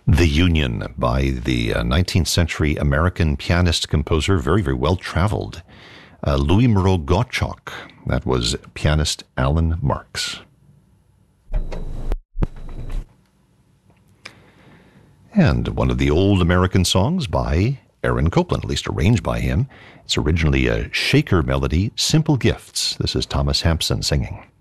The Union by the 19th century American pianist-composer, very, very well-traveled, Louis Moreau Gottschalk. That was pianist Alan Marks. And one of the old American songs by Aaron Copland, at least arranged by him. It's originally a shaker melody, Simple Gifts. This is Thomas Hampson singing.